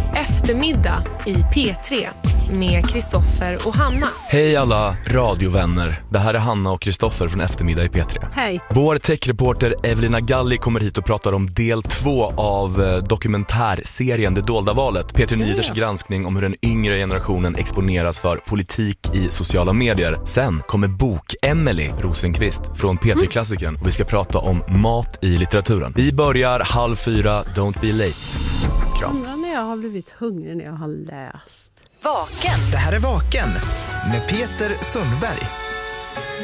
Eftermiddag i P3 med Kristoffer och Hanna. Hej alla radiovänner. Det här är Hanna och Kristoffer från Eftermiddag i P3. Hej. Vår techreporter Evelina Galli kommer hit och pratar om del 2 av dokumentärserien Det dolda valet. P3 Nyheters granskning om hur den yngre generationen exponeras för politik i sociala medier. Sen kommer Bok-Emily Rosenqvist från P3-klassiken och vi ska prata om mat i litteraturen. Vi börjar 3:30, don't be late. Kram. Undrar när jag har blivit hungrig när jag har läst. Vaken. Det här är Vaken med Peter Sundberg.